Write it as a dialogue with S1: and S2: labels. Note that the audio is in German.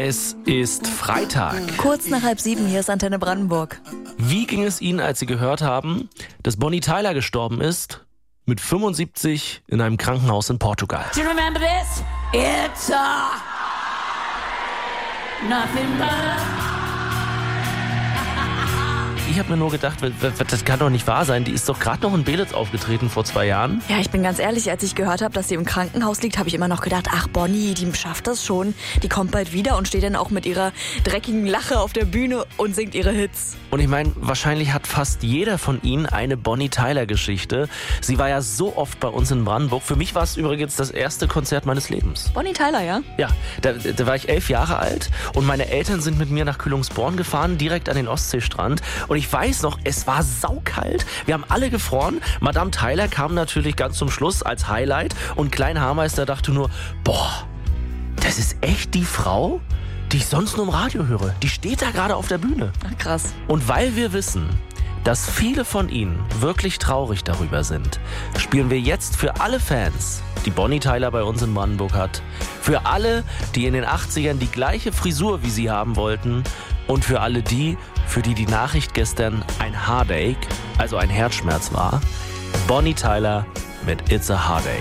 S1: Es ist Freitag.
S2: Kurz nach 6:30, hier ist Antenne Brandenburg.
S1: Wie ging es Ihnen, als Sie gehört haben, dass Bonnie Tyler gestorben ist? Mit 75 in einem Krankenhaus in Portugal.
S3: Do you remember this? It's nothing but...
S1: Ich habe mir nur gedacht, das kann doch nicht wahr sein. Die ist doch gerade noch in Belitz aufgetreten vor 2 Jahren.
S2: Ja, ich bin ganz ehrlich, als ich gehört habe, dass sie im Krankenhaus liegt, habe ich immer noch gedacht, ach Bonnie, die schafft das schon. Die kommt bald wieder und steht dann auch mit ihrer dreckigen Lache auf der Bühne und singt ihre Hits.
S1: Und ich meine, wahrscheinlich hat fast jeder von Ihnen eine Bonnie Tyler-Geschichte. Sie war ja so oft bei uns in Brandenburg. Für mich war es übrigens das erste Konzert meines Lebens.
S2: Bonnie Tyler, ja?
S1: Ja, da war ich 11 Jahre alt und meine Eltern sind mit mir nach Kühlungsborn gefahren, direkt an den Ostseestrand. Und ich weiß noch, es war saukalt. Wir haben alle gefroren. Madame Tyler kam natürlich ganz zum Schluss als Highlight. Und Klein Haarmeister dachte nur, boah, das ist echt die Frau, die ich sonst nur im Radio höre. Die steht da gerade auf der Bühne.
S2: Ach, krass.
S1: Und weil wir wissen, dass viele von Ihnen wirklich traurig darüber sind, spielen wir jetzt für alle Fans, die Bonnie Tyler bei uns in Brandenburg hat, für alle, die in den 80ern die gleiche Frisur wie sie haben wollten und für alle die, für die die Nachricht gestern ein Heartache, also ein Herzschmerz war, Bonnie Tyler mit It's a Heartache.